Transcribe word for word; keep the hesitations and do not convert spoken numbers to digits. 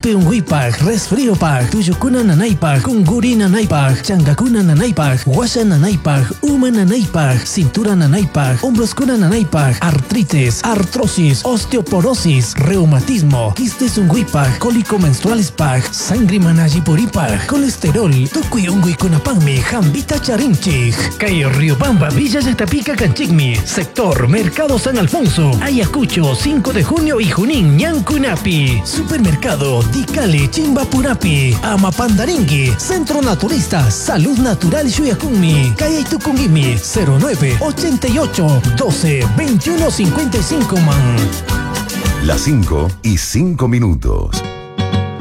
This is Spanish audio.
gripe unguipak, resfríopak, tuyukuna nanaypak, kunguri nanaypak, chankakuna nanaypak, washa nanaypak, uma nanaypak, cintura nanaypak, hombroskuna nanaypak, artritis, artrosis, osteoporosis, reumatismo, quistes unguipak, cólico menstrualispak, sangre manajipuripak, colesterol, tukuy unguikunapangmi, jambita charinchik. Cayo Riobamba, Villa Yatapica, Canchigmi, sector Mercado San Alfonso, Ayacucho, cinco de junio y Junín, Ñancunapi, Supermercado Dicali, Chimbapurapi, Amapandaringui, Centro Naturista, Salud Natural Shuyacunmi, Calle Tucungimi, cero nueve ochenta y ocho doce veintiuno cincuenta y cinco man. Las cinco y cinco minutos.